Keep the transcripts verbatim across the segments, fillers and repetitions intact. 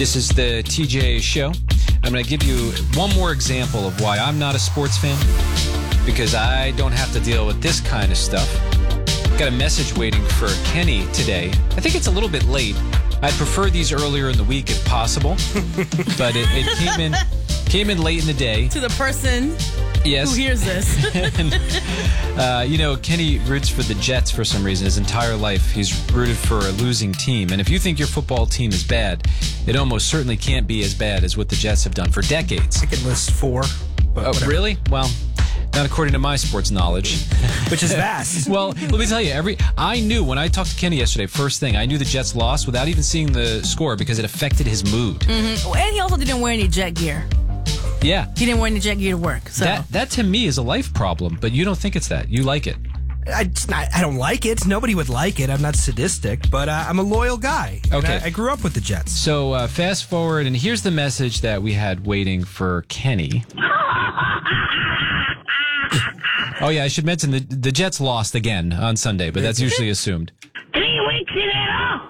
This is the T J Show. I'm going to give you one more example of why I'm not a sports fan, because I don't have to deal with this kind of stuff. Got a message waiting for Kenny today. I think it's a little bit late. I'd prefer these earlier in the week if possible, but it, it came in came in late in the day. To the person yes. who hears this. and, uh, you know, Kenny roots for the Jets for some reason. His entire life, he's rooted for a losing team. And if you think your football team is bad, it almost certainly can't be as bad as what the Jets have done for decades. I could list four. But oh, whatever. Really? Well, not according to my sports knowledge. Which is vast. Well, let me tell you, every I knew when I talked to Kenny yesterday, first thing, I knew the Jets lost without even seeing the score because it affected his mood. Mm-hmm. And he also didn't wear any jet gear. Yeah. He didn't wear any jet gear to work. So. That, that to me is a life problem, but you don't think it's that. You like it. I, it's not, I don't like it. Nobody would like it. I'm not sadistic, but uh, I'm a loyal guy. Okay. I, I grew up with the Jets. So uh, fast forward, and here's the message that we had waiting for Kenny. Oh, yeah, I should mention the, the Jets lost again on Sunday, but that's usually assumed. Three weeks in a row.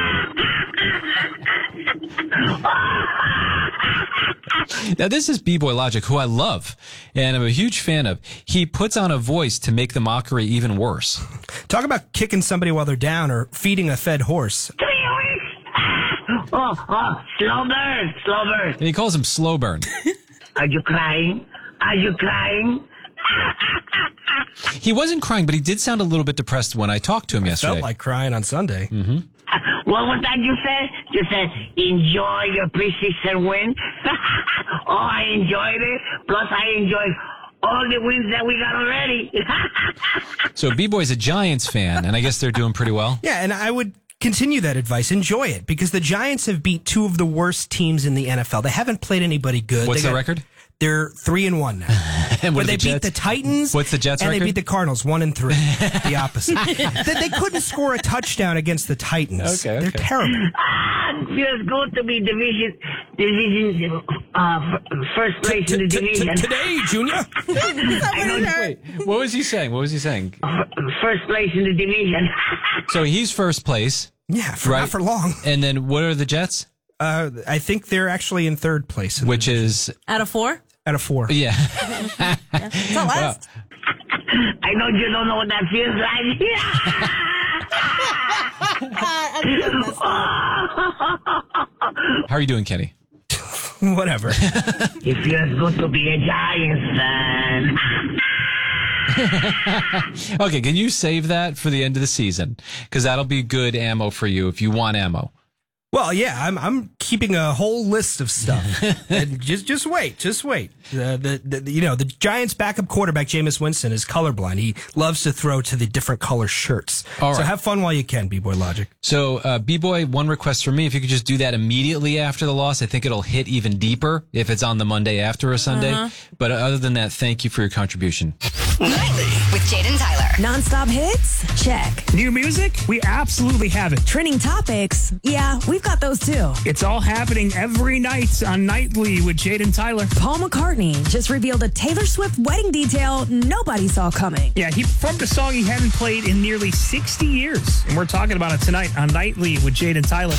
Now, this is B-Boy Logic, who I love, and I'm a huge fan of. He puts on a voice to make the mockery even worse. Talk about kicking somebody while they're down or feeding a fed horse. Three weeks. Oh, oh, slow burn, slow burn. And he calls him Slow Burn. Are you crying? Are you crying? He wasn't crying, but he did sound a little bit depressed when I talked to him I yesterday. felt like crying on Sunday. Mm-hmm. What was that you said? You said, enjoy your preseason win? Oh, I enjoyed it. Plus, I enjoyed all the wins that we got already. So B-Boy's a Giants fan, and I guess they're doing pretty well. Yeah, and I would continue that advice. Enjoy it, because the Giants have beat two of the worst teams in the N F L. They haven't played anybody good. What's they the got, record? They're three and one now. And what But are they the beat Jets? the Titans. What's the Jets and record? they beat the Cardinals one and three. The opposite. they, they couldn't score a touchdown against the Titans. Okay, okay. They're terrible. Ah, it feels good to be division, division, uh, first place in the division. Today, Junior. I know, Wait, what was he saying? What was he saying? first place in the division. So he's first place. Yeah, for, Right. not for long. And then what are the Jets? Uh, I think they're actually in third place. In Which the, is, Out of four? out of four. yeah. It's the last. I know you don't know what that feels like. How are you doing, Kenny? Whatever. It feels good to be a Giants fan. Okay, can you save that for the end of the season? Because that'll be good ammo for you if you want ammo. Well, yeah, I'm I'm keeping a whole list of stuff. And just just wait, just wait. Uh, the, the you know the Giants' backup quarterback Jameis Winston is colorblind. He loves to throw to the different color shirts. All so right. have fun while you can, B-Boy Logic. So, uh, B-Boy, one request from me. If you could just do that immediately after the loss, I think it'll hit even deeper if it's on the Monday after a Sunday. Uh-huh. But other than that, thank you for your contribution. Nightly with Jaden Tyler. Non-stop hits? Check. New music? We absolutely have it. Trending topics? Yeah, we've got those too. It's all happening every night on Nightly with Jaden Tyler. Paul McCartney just revealed a Taylor Swift wedding detail nobody saw coming. Yeah, he performed a song he hadn't played in nearly sixty years. And we're talking about it tonight on Nightly with Jaden Tyler.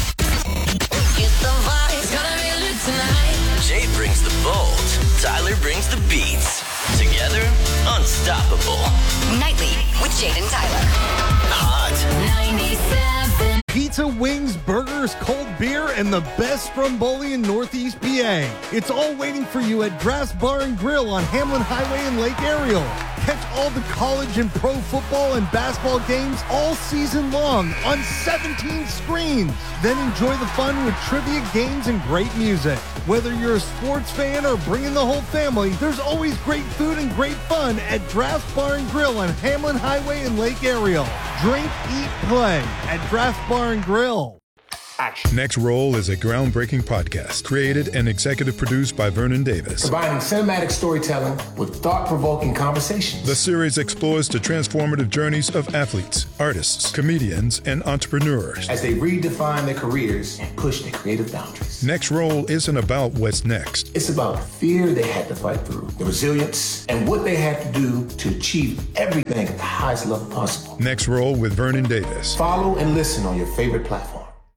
Jay brings the bold, Tyler brings the beats. Together, unstoppable. Nightly with Jaden Tyler. Hot. ninety-seven. Pizza, wings, burgers, cold beer, and the best Stromboli in Northeast P A. It's all waiting for you at Draft's Bar and Grill on Hamlin Highway in Lake Ariel. Catch all the college and pro football and basketball games all season long on seventeen screens. Then enjoy the fun with trivia, games, and great music. Whether you're a sports fan or bringing the whole family, there's always great food and great fun at Draft's Bar and Grill on Hamlin Highway in Lake Ariel. Drink, eat, play at Draft's Bar and Grill. Next Roll is a groundbreaking podcast created and executive produced by Vernon Davis. Combining cinematic storytelling with thought-provoking conversations. The series explores the transformative journeys of athletes, artists, comedians, and entrepreneurs as they redefine their careers and push their creative boundaries. Next Roll isn't about what's next. It's about the fear they had to fight through, the resilience, and what they had to do to achieve everything at the highest level possible. Next Roll with Vernon Davis. Follow and listen on your favorite platform.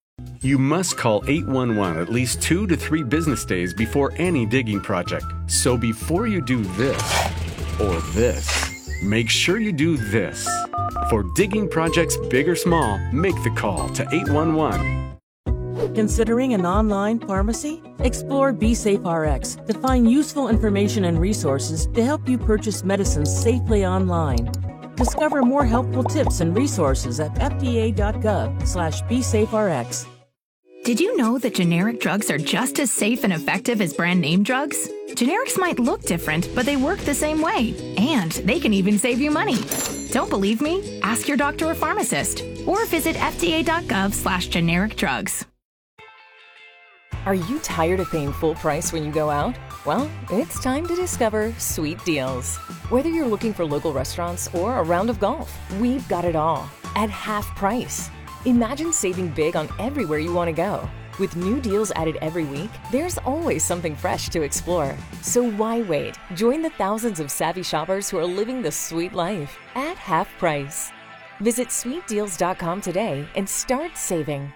You must call eight one one at least two to three business days before any digging project. So before you do this or this, make sure you do this. For digging projects big or small, make the call to eight one one. Considering an online pharmacy? Explore BeSafeRx to find useful information and resources to help you purchase medicines safely online. Discover more helpful tips and resources at fda.gov slash BeSafeRx. Did you know that generic drugs are just as safe and effective as brand name drugs? Generics might look different, but they work the same way. And they can even save you money. Don't believe me? Ask your doctor or pharmacist. Or visit fda.gov slash generic drugs. Are you tired of paying full price when you go out? Well, it's time to discover Sweet Deals. Whether you're looking for local restaurants or a round of golf, we've got it all at half price. Imagine saving big on everywhere you want to go. With new deals added every week, there's always something fresh to explore. So why wait? Join the thousands of savvy shoppers who are living the sweet life at half price. Visit sweet deals dot com today and start saving.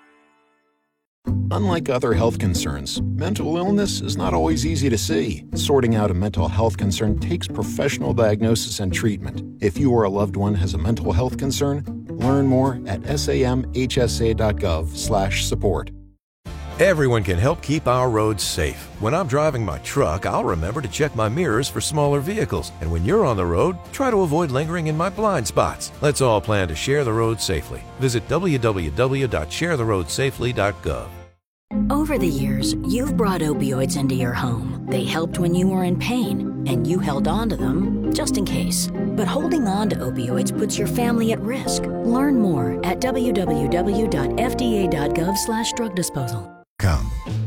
Unlike other health concerns, mental illness is not always easy to see. Sorting out a mental health concern takes professional diagnosis and treatment. If you or a loved one has a mental health concern, learn more at samhsa.gov slash support. Everyone can help keep our roads safe. When I'm driving my truck, I'll remember to check my mirrors for smaller vehicles. And when you're on the road, try to avoid lingering in my blind spots. Let's all plan to share the road safely. Visit w w w dot share the road safely dot gov. Over the years, you've brought opioids into your home. They helped when you were in pain, and you held on to them just in case. But holding on to opioids puts your family at risk. Learn more at w w w dot f d a dot gov slash drug disposal. Come.